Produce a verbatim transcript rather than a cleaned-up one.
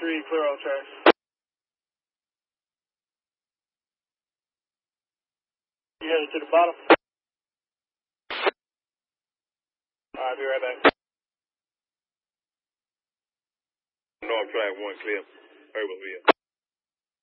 three, clear all tracks. You headed to the bottom? Alright, be right back. North track one clear. Herbertville.